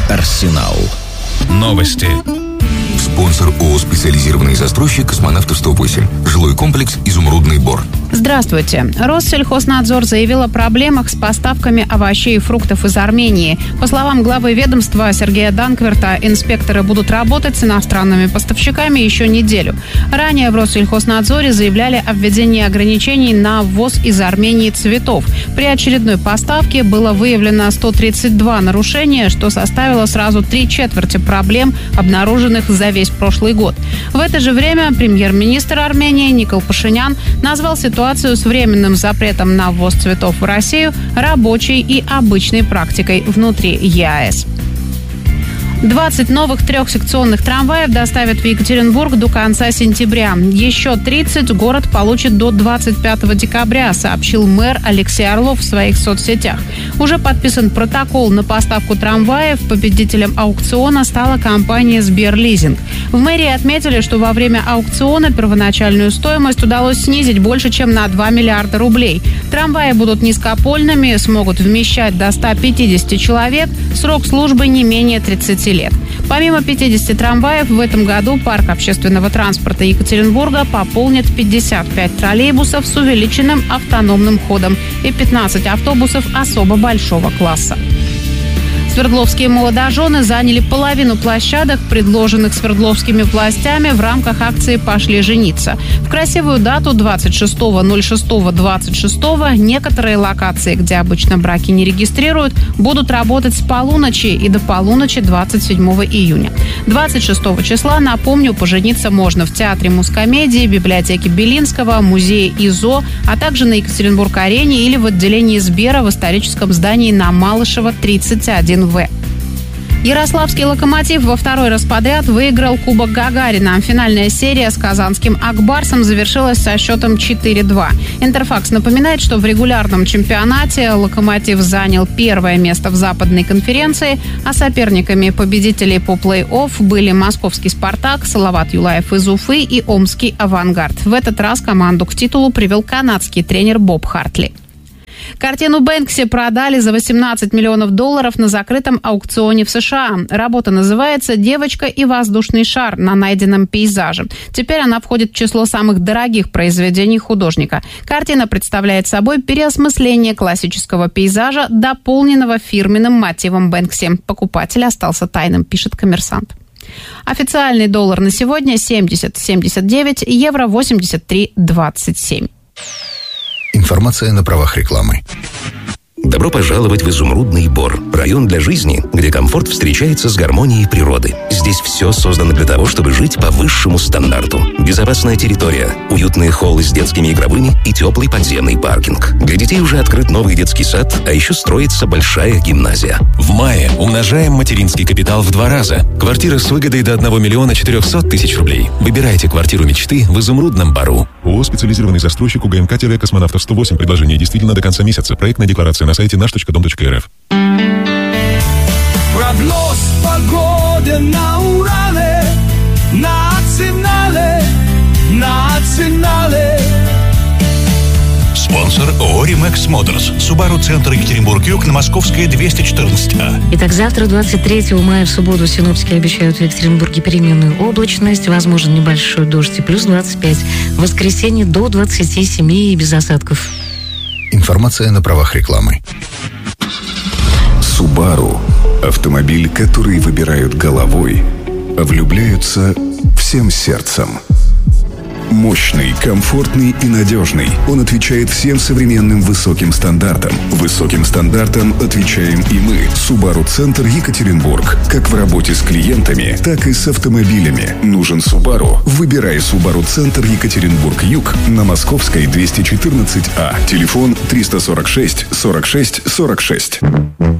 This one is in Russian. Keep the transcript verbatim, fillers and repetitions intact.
Арсенал. Новости. Спонсор ООО «Специализированный застройщик Космонавтов сто восемь». Жилой комплекс «Изумрудный бор». Здравствуйте. Россельхознадзор заявил о проблемах с поставками овощей и фруктов из Армении. По словам главы ведомства Сергея Данкверта, инспекторы будут работать с иностранными поставщиками еще неделю. Ранее в Россельхознадзоре заявляли о введении ограничений на ввоз из Армении цветов. При очередной поставке было выявлено сто тридцать два нарушения, что составило сразу три четверти проблем, обнаруженных за весь прошлый год. В это же время премьер-министр Армении Никол Пашинян назвал ситуацию с временным запретом на ввоз цветов в Россию рабочей и обычной практикой внутри ЕАЭС. двадцать новых трехсекционных трамваев доставят в Екатеринбург до конца сентября. Еще тридцать город получит до двадцать пятого декабря, сообщил мэр Алексей Орлов в своих соцсетях. Уже подписан протокол на поставку трамваев. Победителем аукциона стала компания «Сберлизинг». В мэрии отметили, что во время аукциона первоначальную стоимость удалось снизить больше, чем на два миллиарда рублей. Трамваи будут низкопольными, смогут вмещать до ста пятидесяти человек, срок службы не менее тридцати лет. Помимо пятидесяти трамваев, в этом году парк общественного транспорта Екатеринбурга пополнит пятьдесят пять троллейбусов с увеличенным автономным ходом и пятнадцать автобусов особо большого класса. Свердловские молодожены заняли половину площадок, предложенных свердловскими властями в рамках акции «Пошли жениться». В красивую дату двадцать шестого ноль шестого двадцать шестого некоторые локации, где обычно браки не регистрируют, будут работать с полуночи и до полуночи двадцать седьмого июня. двадцать шестого числа, напомню, пожениться можно в Театре Мускомедии, библиотеке Белинского, музее ИЗО, а также на Екатеринбург-арене или в отделении Сбера в историческом здании на Малышева тридцать один В. Ярославский «Локомотив» во второй раз подряд выиграл Кубок Гагарина. Финальная серия с казанским «Акбарсом» завершилась со счетом четыре-два. Интерфакс напоминает, что в регулярном чемпионате «Локомотив» занял первое место в западной конференции, а соперниками победителей по плей-офф были московский «Спартак», Салават Юлаев из Уфы и омский «Авангард». В этот раз команду к титулу привел канадский тренер Боб Хартли. Картину Бэнкси продали за восемнадцать миллионов долларов на закрытом аукционе в США. Работа называется «Девочка и воздушный шар» на найденном пейзаже. Теперь она входит в число самых дорогих произведений художника. Картина представляет собой переосмысление классического пейзажа, дополненного фирменным мотивом Бэнкси. Покупатель остался тайным, пишет «Коммерсант». Официальный доллар на сегодня семьдесят семьдесят девять, евро восемьдесят три двадцать семь. Информация на правах рекламы. Добро пожаловать в Изумрудный бор. Район для жизни, где комфорт встречается с гармонией природы. Здесь все создано для того, чтобы жить по высшему стандарту. Безопасная территория, уютные холлы с детскими игровыми и теплый подземный паркинг. Для детей уже открыт новый детский сад, а еще строится большая гимназия. В мае умножаем материнский капитал в два раза. Квартира с выгодой до одного миллиона четырехсот тысяч рублей. Выбирайте квартиру мечты в Изумрудном бору. ООО «Специализированный застройщик УГМК Космонавтов сто восемь». Предложение действительно до конца месяца. Проектная декларация на сайте наш точка дом точка эр эф. Прогноз погоды на Урале, национале, национале. Спонсор ООО «Римэкс Моторс». Субару Центр Екатеринбург-Юг на Московская двести четырнадцать А. Итак, завтра, двадцать третьего мая, в субботу, синоптики обещают в Екатеринбурге переменную облачность, возможен небольшой дождь и плюс двадцать пять. В воскресенье до двадцати семи и без осадков. Информация на правах рекламы. Subaru – автомобиль, который выбирают головой, а влюбляются всем сердцем. Мощный, комфортный и надежный. Он отвечает всем современным высоким стандартам. Высоким стандартам отвечаем и мы. Subaru Центр Екатеринбург. Как в работе с клиентами, так и с автомобилями. Нужен Subaru? Выбирай Subaru Центр Екатеринбург-Юг на Московской двести четырнадцать А. Телефон триста сорок шесть сорок шесть сорок шесть.